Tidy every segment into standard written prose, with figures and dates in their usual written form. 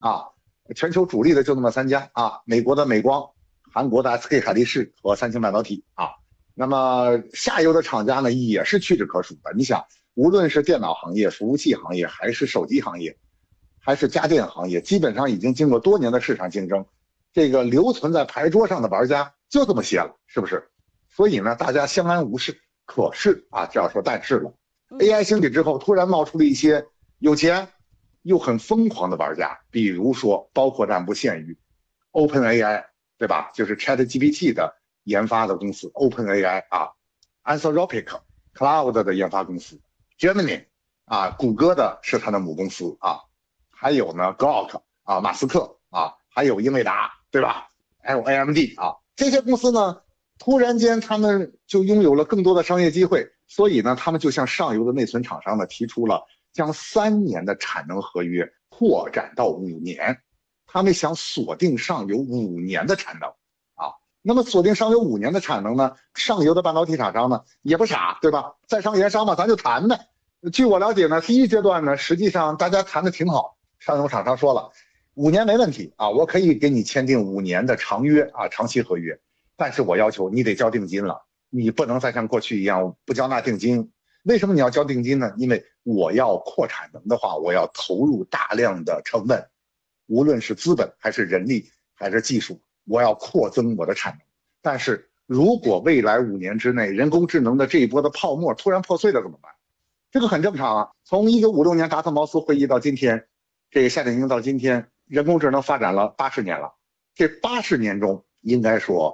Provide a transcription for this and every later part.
啊，全球主力的就那么3家啊，美国的美光，韩国的 SK 海力士和三星半导体啊。那么下游的厂家呢也是屈指可数的。你想，无论是电脑行业、服务器行业，还是手机行业，还是家电行业，基本上已经经过多年的市场竞争，这个留存在牌桌上的玩家就这么些了，是不是？所以呢，大家相安无事。可是啊，这要说但是了，AI 兴起之后，突然冒出了一些有钱又很疯狂的玩家，比如说，包括但不限于 OpenAI， 对吧？就是 ChatGPT 的研发的公司 OpenAI 啊 ，Anthropic Cloud 的研发公司 Gemini 啊，谷歌的是它的母公司啊，还有呢 Grok 啊，马斯克啊，还有英伟达，对吧？还有 AMD 啊，这些公司呢，突然间他们就拥有了更多的商业机会，所以呢，他们就向上游的内存厂商呢提出了将3年的产能合约扩展到5年，他们想锁定上游5年的产能啊。那么锁定上游5年的产能呢，上游的半导体厂商呢也不傻，对吧？在商言商嘛，咱就谈呗。据我了解呢，第一阶段呢，实际上大家谈的挺好，上游厂商说了5年没问题啊，我可以给你签订5年的长约啊，长期合约，但是我要求你得交定金了，你不能再像过去一样不交纳定金。为什么你要交定金呢？因为我要扩产能的话，我要投入大量的成本，无论是资本还是人力还是技术，我要扩增我的产能。但是如果未来5年之内人工智能的这一波的泡沫突然破碎了怎么办？这个很正常啊。从1956年达特茅斯会议到今天，这个夏令营到今天，人工智能发展了80年了。这80年中，应该说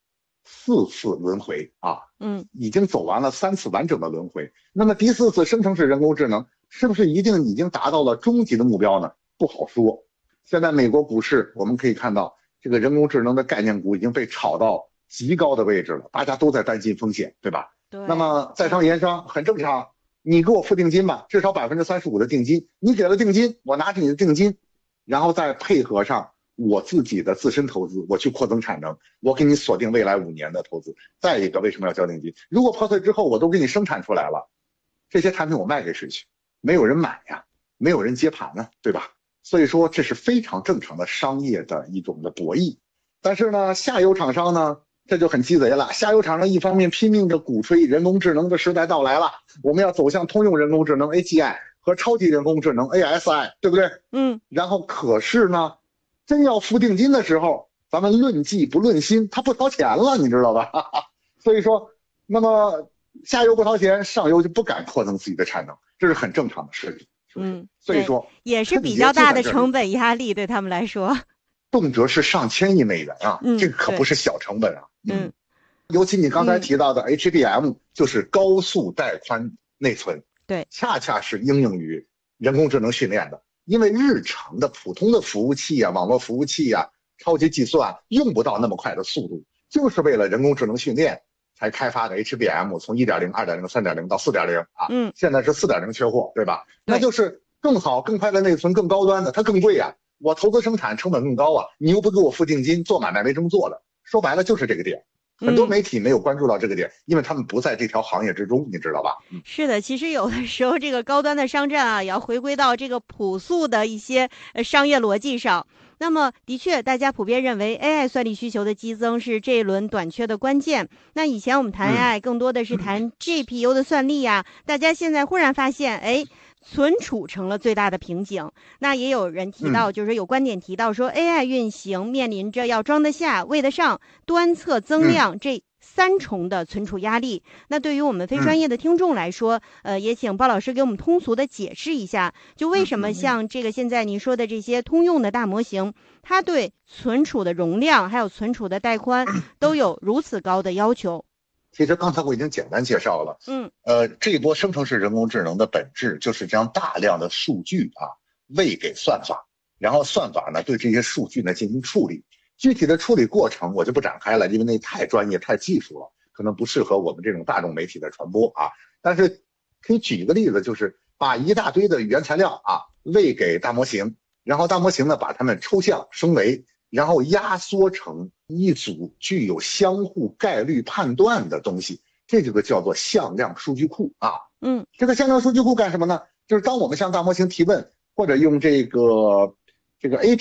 4次轮回啊，已经走完了3次完整的轮回。那么第4次生成式人工智能是不是一定已经达到了终极的目标呢？不好说。现在美国股市我们可以看到，这个人工智能的概念股已经被炒到极高的位置了，大家都在担心风险，对吧？ 对。 那么在商言商很正常，你给我付定金吧，至少35%的定金，你给了定金，我拿着你的定金，然后再配合上我自己的自身投资，我去扩增产能，我给你锁定未来5年的投资。再一个，为什么要交定金？如果破碎之后我都给你生产出来了，这些产品我卖给谁去？没有人买呀，没有人接盘呢，对吧？所以说这是非常正常的商业的一种的博弈。但是呢，下游厂商呢，这就很鸡贼了。下游厂商一方面拼命的鼓吹人工智能的时代到来了，我们要走向通用人工智能 AGI 和超级人工智能 ASI， 对不对？然后可是呢，真要付定金的时候，咱们论技不论心，他不掏钱了，你知道吧？所以说，那么下游不掏钱，上游就不敢扩增自己的产能，这是很正常的事情。所以说也是比较大的成本压力对他们来说， 动辄是上千亿美元啊，这个可不是小成本啊。尤其你刚才提到的 HBM 就是高速带宽内存， 对， 恰恰是应用于人工智能训练的。因为日常的普通的服务器啊、网络服务器啊、超级计算用不到那么快的速度，就是为了人工智能训练才开发的 HBM， 从 1.0、2.0、3.0 到 4.0 啊，现在是 4.0 缺货，对吧？那就是更好、更快的内存、更高端的，它更贵啊，我投资生产成本更高啊，你又不给我付定金，做买卖没这么做的。说白了就是这个点。很多媒体没有关注到这个点，因为他们不在这条行业之中，你知道吧？ 是的，其实有的时候这个高端的商战啊，也要回归到这个朴素的一些商业逻辑上。那么的确，大家普遍认为 AI 算力需求的激增是这一轮短缺的关键。那以前我们谈 AI 更多的是谈 GPU 的算力啊，大家现在忽然发现，存储成了最大的瓶颈。那也有人提到，就是有观点提到说 AI 运行面临着要装得下、喂得上、端侧增量这3重的存储压力。那对于我们非专业的听众来说，也请鲍老师给我们通俗的解释一下，就为什么像这个现在您说的这些通用的大模型，它对存储的容量还有存储的带宽都有如此高的要求。 其实刚才我已经简单介绍了，这一波生成式人工智能的本质就是将大量的数据啊喂给算法，然后算法呢对这些数据呢进行处理。具体的处理过程我就不展开了，因为那太专业太技术了，可能不适合我们这种大众媒体的传播啊。但是可以举一个例子，就是把一大堆的语言材料啊喂给大模型，然后大模型呢把它们抽象升维，然后压缩成一组具有相互概率判断的东西，这就叫做向量数据库啊。这个向量数据库干什么呢？就是当我们向大模型提问，或者用这个 A